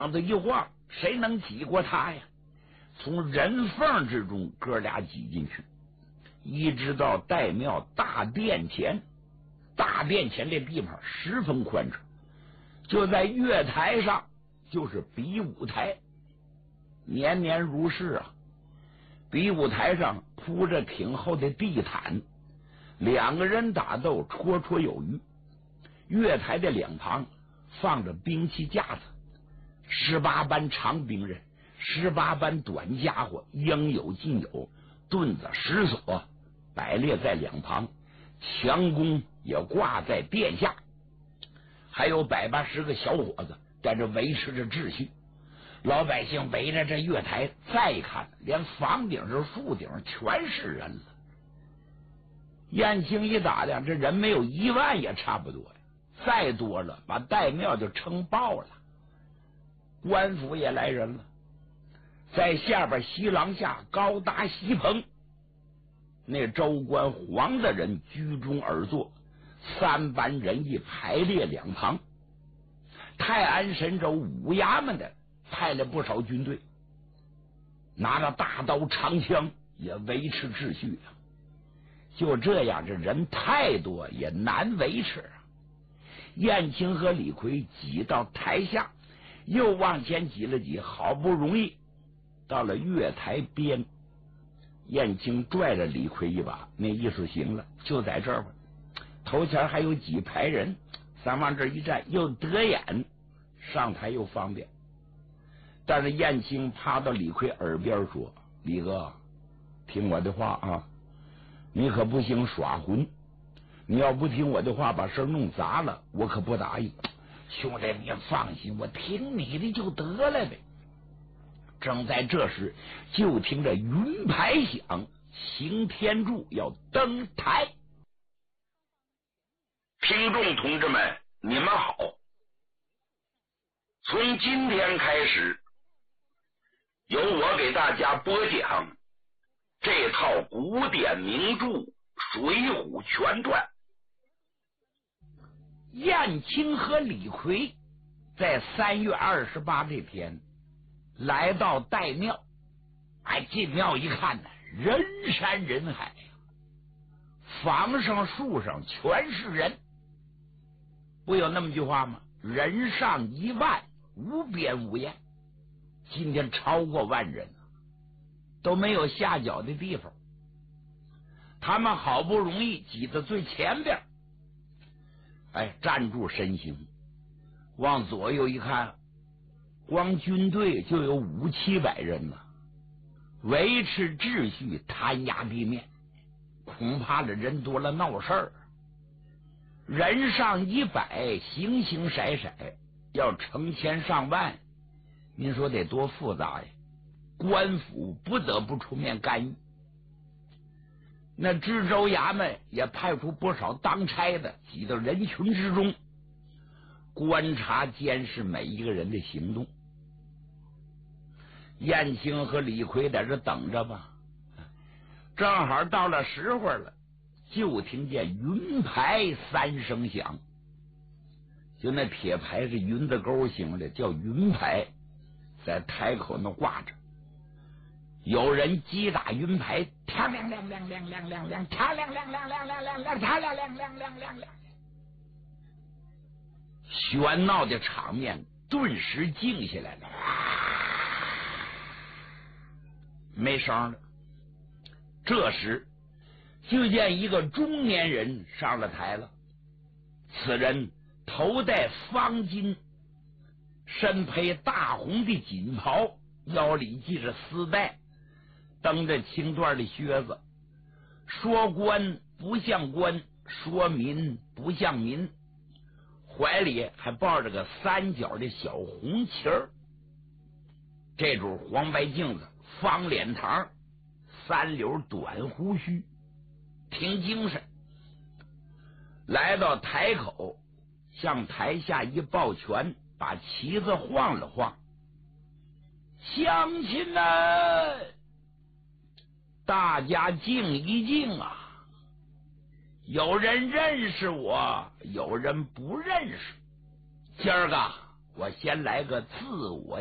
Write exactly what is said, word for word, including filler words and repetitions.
子一晃，谁能挤过他呀？从人缝之中，哥俩挤进去，一直到岱庙大殿前。大殿前这地方十分宽敞，就在月台上就是比武台，年年如是啊。比武台上铺着挺厚的地毯，两个人打斗绰绰有余。月台的两旁放着兵器架子，十八般长兵刃，十八般短家伙，应有尽有，盾子石锁摆列在两旁，强弓也挂在殿下，还有百八十个小伙子在这维持着秩序。老百姓围着这月台，再一看，连房顶上树顶全是人了。燕青一打量，这人没有一万也差不多呀，再多了把岱庙就撑爆了。官府也来人了，在下边西廊下高搭席棚，那州官黄的人居中而坐，三班人一排列两旁。泰安神州五衙门的派了不少军队，拿着大刀长枪也维持秩序啊。就这样，这人太多也难维持啊。燕青和李逵挤到台下，又往前挤了挤，好不容易到了月台边。燕青拽了李逵一把，那意思行了，就在这儿吧。头前还有几排人，咱往这一站又得眼，上台又方便。但是燕青趴到李逵耳边说：“李哥，听我的话啊，你可不行耍混，你要不听我的话，把事弄砸了，我可不答应。兄弟，你放心，我听你的就得了呗。”正在这时，就听着云牌响，擎天柱要登台。 听众同志们，你们好！从今天开始，由我给大家播讲这套古典名著《水浒全传》。 燕青和李逵在三月二十八这天来到岱庙，哎，进庙一看呢，人山人海，房上树上全是人。不有那么句话吗？人上一万，无边无沿。今天超过万人，都没有下脚的地方。他们好不容易挤到最前边，哎，站住身形，往左右一看，光军队就有五七百人了，维持秩序，弹压地面，恐怕这人多了闹事儿。人上一百，形形色色，要成千上万，您说得多复杂呀！官府不得不出面干预。那知州衙门也派出不少当差的，挤到人群之中，观察监视每一个人的行动。燕青和李逵在这等着吧，正好到了时候了，就听见云牌三声响，就那铁牌是云字钩形的，叫云牌，在台口那挂着。有人击打云牌，亮亮亮亮亮亮亮亮，亮亮亮亮亮亮亮亮，亮亮亮亮亮亮亮，喧闹的场面顿时静下来了，没声了。这时就见一个中年人上了台了，此人头戴方巾，身披大红的锦袍，腰里系着丝带，蹬着青缎的靴子，说官不像官，说民不像民，怀里还抱着个三角的小红旗儿。这主黄白镜子，方脸膛，三绺短胡须，挺精神。来到台口，向台下一抱拳，把旗子晃了晃：“乡亲们，大家静一静啊！有人认识我，有人不认识。今儿个我先来个自我